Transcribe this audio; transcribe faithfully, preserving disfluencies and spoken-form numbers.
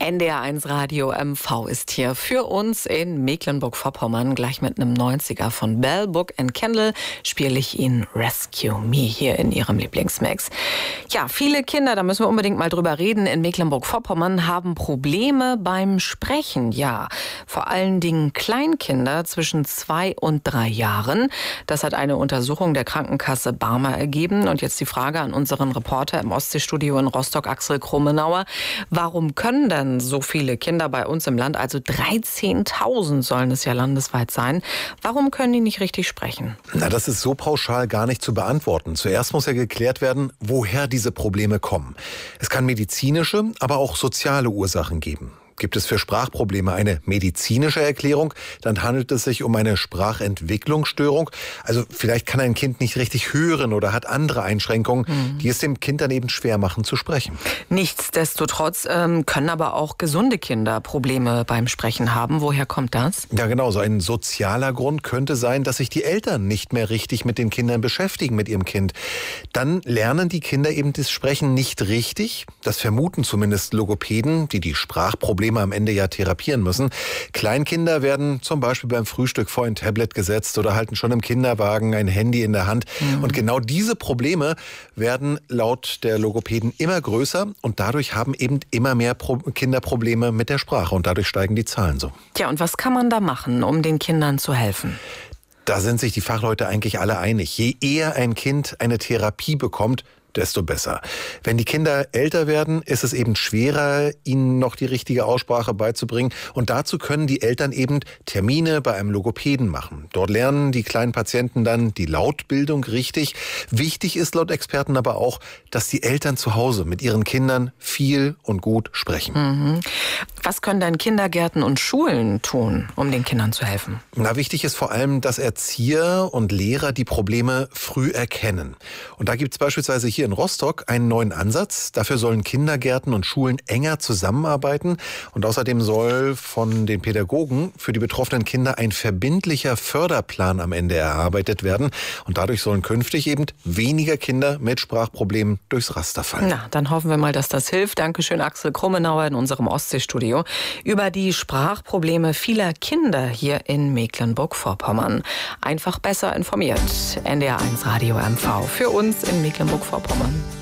N D R eins Radio M V ist hier für uns in Mecklenburg-Vorpommern. Gleich mit einem neunziger von Bell, Book and Candle spiele ich Ihnen Rescue Me hier in Ihrem Lieblingsmix. Ja, viele Kinder, da müssen wir unbedingt mal drüber reden, in Mecklenburg-Vorpommern haben Probleme beim Sprechen. Ja, vor allen Dingen Kleinkinder zwischen zwei und drei Jahren. Das hat eine Untersuchung der Krankenkasse Barmer ergeben. Und jetzt die Frage an unseren Reporter im Ostseestudio in Rostock, Axel Krummenauer. Warum können denn so viele Kinder bei uns im Land, also dreizehntausend sollen es ja landesweit sein, warum können die nicht richtig sprechen? Na, das ist so pauschal gar nicht zu beantworten. Zuerst muss ja geklärt werden, woher diese Probleme kommen. Es kann medizinische, aber auch soziale Ursachen geben. Gibt es für Sprachprobleme eine medizinische Erklärung, dann handelt es sich um eine Sprachentwicklungsstörung. Also vielleicht kann ein Kind nicht richtig hören oder hat andere Einschränkungen, mhm. die es dem Kind dann eben schwer machen zu sprechen. Nichtsdestotrotz ähm, können aber auch gesunde Kinder Probleme beim Sprechen haben. Woher kommt das? Ja genau, so ein sozialer Grund könnte sein, dass sich die Eltern nicht mehr richtig mit den Kindern beschäftigen, mit ihrem Kind. Dann lernen die Kinder eben das Sprechen nicht richtig. Das vermuten zumindest Logopäden, die die Sprachprobleme am Ende ja therapieren müssen. Kleinkinder werden zum Beispiel beim Frühstück vor ein Tablet gesetzt oder halten schon im Kinderwagen ein Handy in der Hand. Mhm. Und genau diese Probleme werden laut der Logopäden immer größer und dadurch haben eben immer mehr Pro- Kinder Probleme mit der Sprache und dadurch steigen die Zahlen so. Tja, und was kann man da machen, um den Kindern zu helfen? Da sind sich die Fachleute eigentlich alle einig. Je eher ein Kind eine Therapie bekommt, desto besser. Wenn die Kinder älter werden, ist es eben schwerer, ihnen noch die richtige Aussprache beizubringen. Und dazu können die Eltern eben Termine bei einem Logopäden machen. Dort lernen die kleinen Patienten dann die Lautbildung richtig. Wichtig ist laut Experten aber auch, dass die Eltern zu Hause mit ihren Kindern viel und gut sprechen. Mhm. Was können denn Kindergärten und Schulen tun, um den Kindern zu helfen? Na, wichtig ist vor allem, dass Erzieher und Lehrer die Probleme früh erkennen. Und da gibt es beispielsweise hier in Rostock einen neuen Ansatz. Dafür sollen Kindergärten und Schulen enger zusammenarbeiten. Und außerdem soll von den Pädagogen für die betroffenen Kinder ein verbindlicher Förderplan am Ende erarbeitet werden. Und dadurch sollen künftig eben weniger Kinder mit Sprachproblemen durchs Raster fallen. Na, dann hoffen wir mal, dass das hilft. Dankeschön, Axel Krummenauer in unserem Ostseestudio über die Sprachprobleme vieler Kinder hier in Mecklenburg-Vorpommern. Einfach besser informiert. N D R eins Radio M V für uns in Mecklenburg-Vorpommern.